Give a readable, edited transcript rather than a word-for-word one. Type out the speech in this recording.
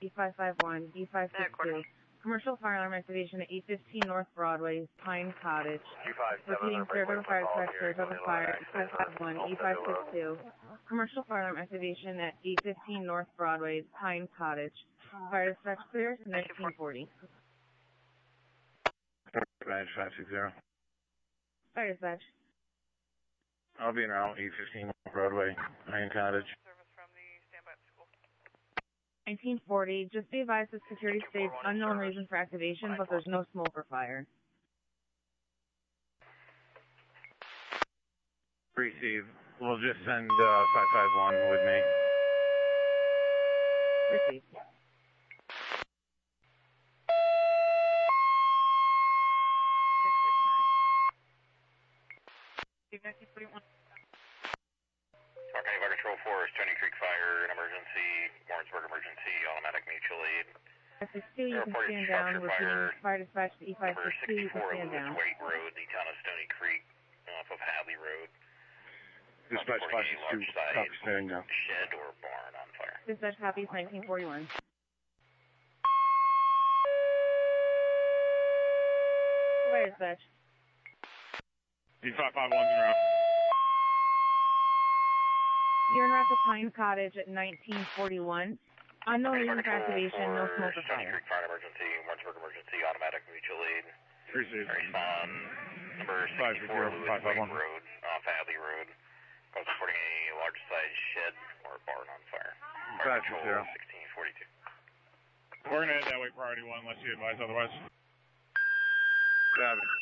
E551, E562. Commercial fire alarm activation at 815 North Broadway, Pine Cottage. Repeating, Saratoga Fire Dispatch, Saratoga Fire, E551, E562. Commercial fire alarm activation at 815 North Broadway, Pine Cottage. Fire dispatch clears, 1940. Badge 560. Fire dispatch. I'll be in around 815 North Broadway, Pine Cottage. 1940. Just be advised that security states unknown reason for activation, but there's no smoke or fire. Receive. We'll just send 551 with me. Receive. Okay, Fire Control 4, Stony Creek Fire, an emergency, Warrensburg emergency, automatic mutual aid. 562, you can stand down. Repeating, fire dispatch to E562, you can stand down. Wait Road, the town of Stony Creek, off of Hadley Road. Dispatch 562, copy, standing down. Shed or barn on fire. Dispatch copies 1941. Fire dispatch. E551's in route. You're en route to Pine Cottage at 1941. Unknown reason for activation, no smoke or Stony fire. Creek Fire emergency, Warrensburg emergency, automatic mutual aid. Receive. Respond. Number 64, Lewis Wake Road, off Hadley Road. Calls reporting a large size shed or barn on fire. Fire Badge Control 0. 1642. We're going to head that way, priority 1, unless you advise otherwise. Copy.